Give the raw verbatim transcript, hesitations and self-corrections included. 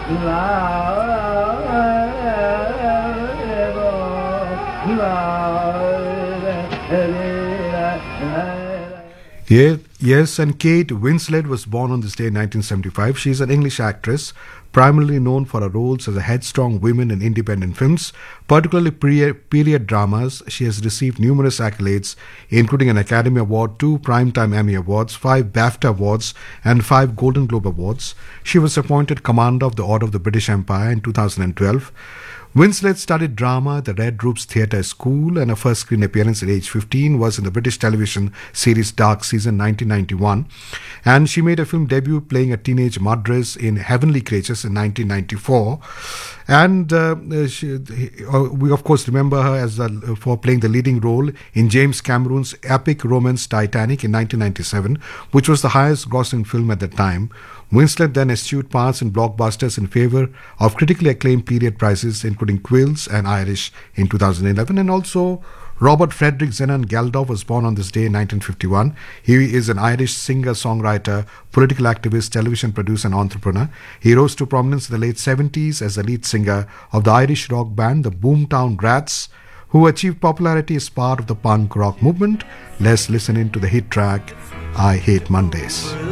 Yeah, yes, and Kate Winslet was born on this day in nineteen seventy-five. She is an English actress, primarily known for her roles as a headstrong woman in independent films, particularly pre- period dramas. She has received numerous accolades, including an Academy Award, two Primetime Emmy Awards, five BAFTA Awards, and five Golden Globe Awards. She was appointed Commander of the Order of the British Empire in two thousand twelve. Winslet studied drama at the Red Roofs Theatre School, and her first screen appearance at age fifteen was in the British television series Dark Season nineteen ninety-one. And she made a film debut playing a teenage murderess in Heavenly Creatures in nineteen ninety-four. And uh, she, uh, we, of course, remember her as the, for playing the leading role in James Cameron's epic romance Titanic in nineteen ninety-seven, which was the highest grossing film at the time. Winslet then eschewed parts in blockbusters in favor of critically acclaimed period pieces, including Quills and Irish in two thousand eleven. And also, Robert Frederick Zenon Geldof was born on this day in nineteen fifty-one. He is an Irish singer, songwriter, political activist, television producer, and entrepreneur. He rose to prominence in the late seventies as the lead singer of the Irish rock band, the Boomtown Rats, who achieved popularity as part of the punk rock movement. Let's listen into the hit track, I Hate Mondays.